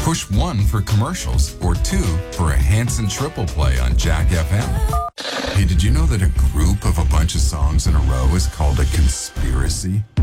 Push 1 for commercials or 2 for a Hanson triple play on Jack FM. Hey, did you know that a group of a bunch of songs in a row is called a conspiracy?